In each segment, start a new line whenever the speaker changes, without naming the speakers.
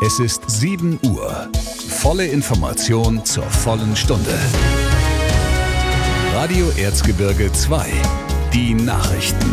Es ist 7 Uhr. Volle Information zur vollen Stunde. Radio Erzgebirge 2. Die Nachrichten.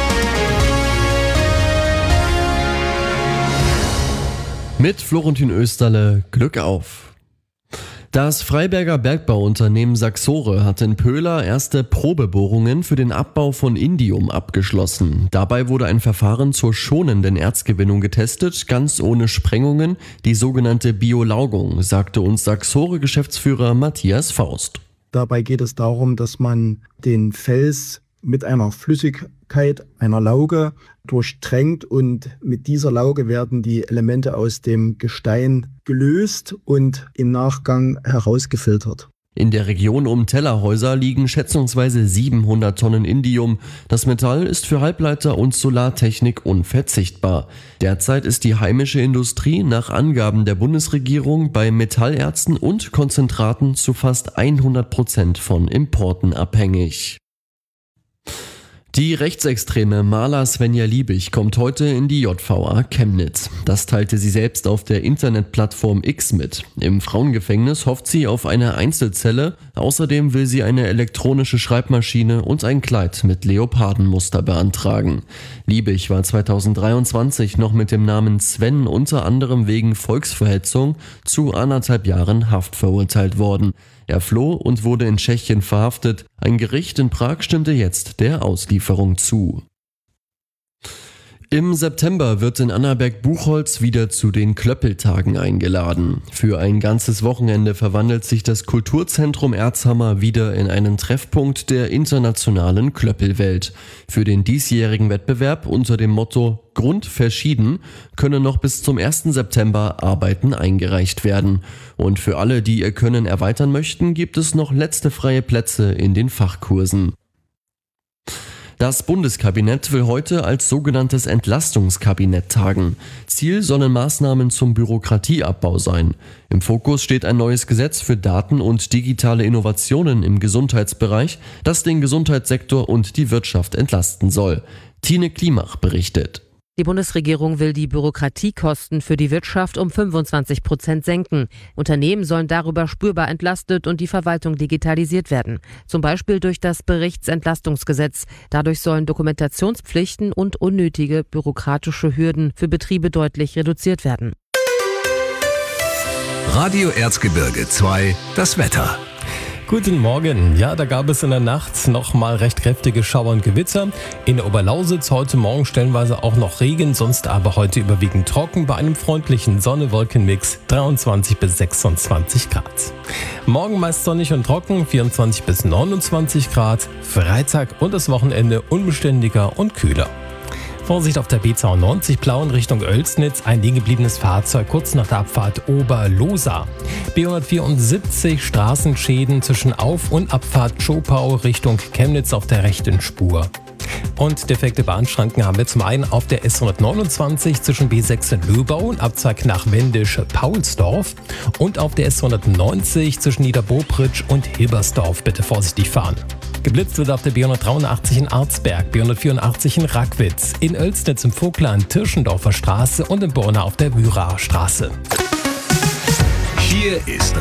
Mit Florentin Österle, Glück auf! Das Freiberger Bergbauunternehmen Saxore hat in Pöhler erste Probebohrungen für den Abbau von Indium abgeschlossen. Dabei wurde ein Verfahren zur schonenden Erzgewinnung getestet, ganz ohne Sprengungen, die sogenannte Biolaugung, sagte uns Saxore-Geschäftsführer Matthias Faust.
Dabei geht es darum, dass man den Fels mit einer Flüssigkeit, einer Lauge, durchtränkt und mit dieser Lauge werden die Elemente aus dem Gestein gelöst und im Nachgang herausgefiltert.
In der Region um Tellerhäuser liegen schätzungsweise 700 Tonnen Indium. Das Metall ist für Halbleiter- und Solartechnik unverzichtbar. Derzeit ist die heimische Industrie nach Angaben der Bundesregierung bei Metallerzen und Konzentraten zu fast 100% von Importen abhängig. Die rechtsextreme Maler Svenja Liebig kommt heute in die JVA Chemnitz. Das teilte sie selbst auf der Internetplattform X mit. Im Frauengefängnis hofft sie auf eine Einzelzelle. Außerdem will sie eine elektronische Schreibmaschine und ein Kleid mit Leopardenmuster beantragen. Liebig war 2023 noch mit dem Namen Sven unter anderem wegen Volksverhetzung zu 1,5 Jahren Haft verurteilt worden. Er floh und wurde in Tschechien verhaftet. Ein Gericht in Prag stimmte jetzt der Auslieferung zu. Im September wird in Annaberg-Buchholz wieder zu den Klöppeltagen eingeladen. Für ein ganzes Wochenende verwandelt sich das Kulturzentrum Erzhammer wieder in einen Treffpunkt der internationalen Klöppelwelt. Für den diesjährigen Wettbewerb unter dem Motto Grundverschieden können noch bis zum 1. September Arbeiten eingereicht werden. Und für alle, die ihr Können erweitern möchten, gibt es noch letzte freie Plätze in den Fachkursen. Das Bundeskabinett will heute als sogenanntes Entlastungskabinett tagen. Ziel sollen Maßnahmen zum Bürokratieabbau sein. Im Fokus steht ein neues Gesetz für Daten und digitale Innovationen im Gesundheitsbereich, das den Gesundheitssektor und die Wirtschaft entlasten soll. Tine Klimach berichtet.
Die Bundesregierung will die Bürokratiekosten für die Wirtschaft um 25% senken. Unternehmen sollen darüber spürbar entlastet und die Verwaltung digitalisiert werden. Zum Beispiel durch das Berichtsentlastungsgesetz. Dadurch sollen Dokumentationspflichten und unnötige bürokratische Hürden für Betriebe deutlich reduziert werden.
Radio Erzgebirge 2, das Wetter.
Guten Morgen. Ja, da gab es in der Nacht noch mal recht kräftige Schauer und Gewitter. In der Oberlausitz heute Morgen stellenweise auch noch Regen, sonst aber heute überwiegend trocken bei einem freundlichen Sonne-Wolken-Mix 23 bis 26 Grad. Morgen meist sonnig und trocken 24 bis 29 Grad. Freitag und das Wochenende unbeständiger und kühler. Vorsicht auf der B92 Plauen Richtung Oelsnitz, ein liegengebliebenes Fahrzeug kurz nach der Abfahrt Oberlosa. B174 Straßenschäden zwischen Auf- und Abfahrt Schopau Richtung Chemnitz auf der rechten Spur. Und defekte Bahnschranken haben wir zum einen auf der S129 zwischen B6 in Löbau und Abzweig nach Wendisch-Paulsdorf und auf der S190 zwischen Niederbobritsch und Hilbersdorf. Bitte vorsichtig fahren. Geblitzt wird auf der B183 in Arzberg, B184 in Rackwitz, in Oelsnitz im Vogtland, Tirschendorfer Straße und in Borna auf der Wyraer Straße.
Hier ist